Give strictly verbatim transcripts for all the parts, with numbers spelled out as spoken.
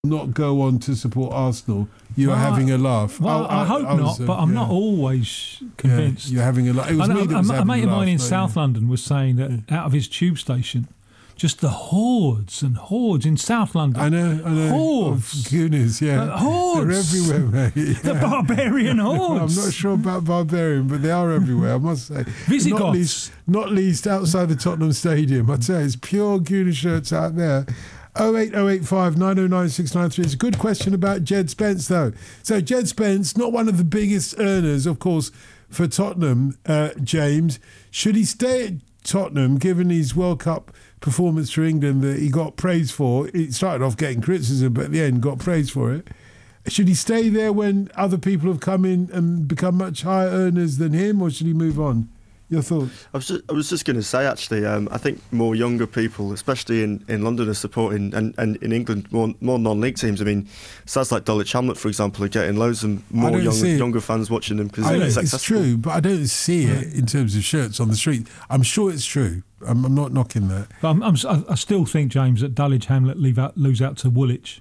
not go on to support Arsenal, you well, are having a laugh. Well, I, I, I hope I was, not, but uh, I'm yeah. not always convinced. Yeah, you're having a laugh. It was and me a, that was a, having a mate a of laugh, mine in no, South yeah. London was saying that yeah. out of his tube station, just the hordes and hordes in South London. I know, I know. Hordes. Oh, goodness, yeah. Uh, hordes. They're everywhere, mate. Yeah. The barbarian hordes. I'm not sure about barbarian, but they are everywhere, I must say. Visigoths. Not least, not least outside the Tottenham Stadium. I'd say it's pure Gooner shirts out there. oh eight oh eight five nine oh nine six nine three. It's a good question about Jed Spence, though. So Jed Spence, not one of the biggest earners, of course, for Tottenham, uh, James. Should he stay at Tottenham, given his World Cup performance for England that he got praise for? It started off getting criticism, but at the end got praise for it. Should he stay there when other people have come in and become much higher earners than him, or should he move on? Your thoughts? I was just, I was just going to say, actually, um, I think more younger people, especially in, in London, are supporting, and, and in England, more more non-league teams. I mean, sounds like Dulwich Hamlet, for example, are getting loads of more young, younger fans watching them because it's accessible. True, but I don't see it in terms of shirts on the street. I'm sure it's true. I'm, I'm not knocking that. But I'm, I'm, I still think, James, that Dulwich Hamlet leave out, lose out to Woolwich.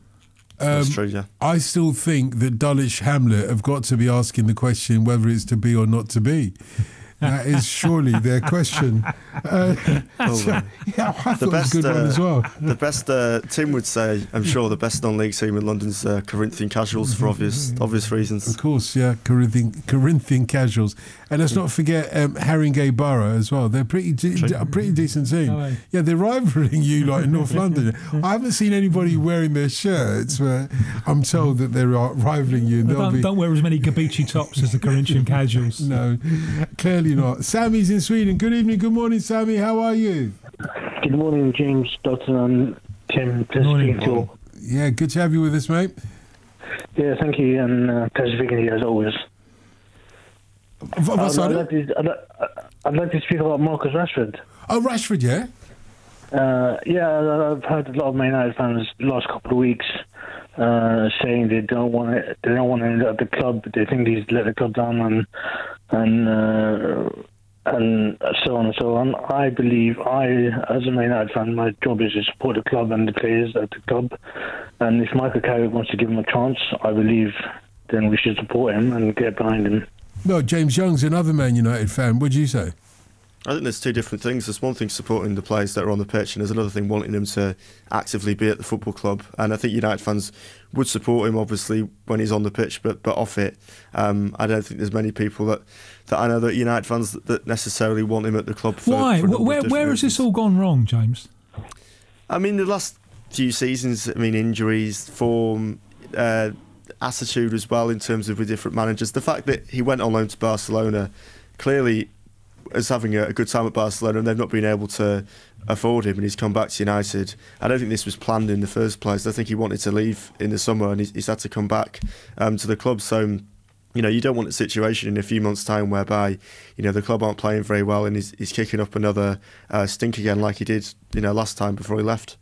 Um, That's true, yeah. I still think that Dulwich Hamlet have got to be asking the question whether it's to be or not to be. That is surely their question. Uh, oh, so, yeah, I thought the best, it was a good uh, one as well. The best, uh, Tim would say, I'm sure, the best non-league team in London's uh, Corinthian Casuals for obvious obvious reasons. Of course, yeah, Corinthian Corinthian Casuals, and let's not forget um, Haringey Borough as well. They're pretty de- a pretty decent team. Oh, right. Yeah, they're rivaling you like in North London. I haven't seen anybody wearing their shirts, but I'm told that they're rivaling you. And don't, be... don't wear as many Gabici tops as the Corinthian Casuals. No, clearly not. Sammy's in Sweden. Good evening, good morning, Sammy. How are you? Good morning, James, Dotson and Tim. Good morning. To yeah, good to have you with us, mate. Yeah, thank you, and uh, pleasure speaking to you as always. What's um, that? I'd, like to, I'd, I'd like to speak about Marcus Rashford. Oh, Rashford, yeah? Uh, yeah, I've heard a lot of Man United fans the last couple of weeks uh, saying they don't want it. They don't want him at the club. They think he's let the club down, and and uh, and so on and so on. I believe I, as a Man United fan, my job is to support the club and the players at the club. And if Michael Carrick wants to give him a chance, I believe then we should support him and get behind him. No, James Young's another Man United fan. What do you say? I think there's two different things. There's one thing supporting the players that are on the pitch, and there's another thing wanting them to actively be at the football club. And I think United fans would support him, obviously, when he's on the pitch, but but off it, um, I don't think there's many people that, that I know that United fans that, that necessarily want him at the club. For, Why? For where where has this all gone wrong, James? I mean, the last few seasons, I mean, injuries, form, uh, attitude as well in terms of with different managers. The fact that he went on loan to Barcelona, clearly as having a good time at Barcelona, and they've not been able to afford him, and he's come back to United. I don't think this was planned in the first place. I think he wanted to leave in the summer, and he's, he's had to come back um, to the club. So, you know, you don't want a situation in a few months' time whereby, you know, the club aren't playing very well, and he's, he's kicking up another uh, stink again, like he did, you know, last time before he left.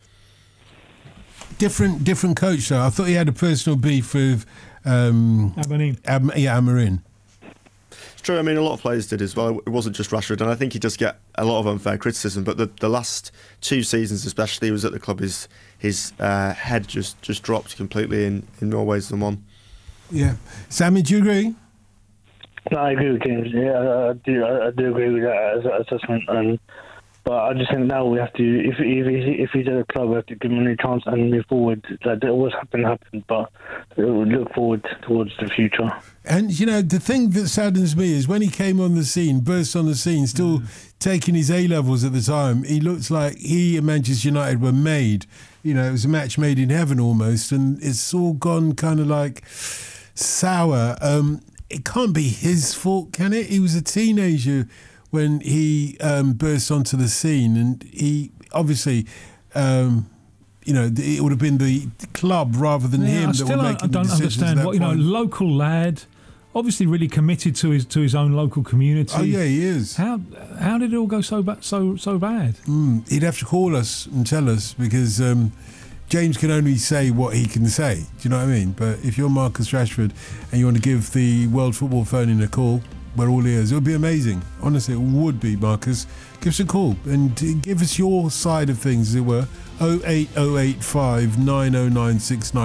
Different, different coach though. I thought he had a personal beef with um, Amorim. Am, yeah, Amorim. True, I mean, a lot of players did as well. It wasn't just Rashford, and I think he does get a lot of unfair criticism. But the, the last two seasons, especially, he was at the club, his his uh, head just, just dropped completely in, in more ways than one. Yeah, Sammy, do you agree? No, I agree with James. Yeah, I, I do. I, I do agree with that as an assessment. And but I just think now we have to, if if he's, if he's at a club, we have to give him a new chance and move forward. Like what's happened happened, but look forward towards the future. And you know, the thing that saddens me is when he came on the scene, burst on the scene, still mm. taking his A levels at the time. He looked like he and Manchester United were made. You know, it was a match made in heaven almost, and it's all gone kind of like sour. Um, it can't be his fault, can it? He was a teenager when he um, burst onto the scene, and he obviously, um, you know, it would have been the club rather than yeah, him I that still were making I don't the decisions understand at that what you know. point. Local lad, obviously really committed to his to his own local community. Oh yeah, he is. How how did it all go so ba- so so bad? Mm, he'd have to call us and tell us because um, James can only say what he can say. Do you know what I mean? But if you're Marcus Rashford and you want to give the World Football Phone in a call, we're all ears. It would be amazing. Honestly, it would be, Marcus. Give us a call and give us your side of things, as it were. oh eight oh eight five nine oh nine six nine.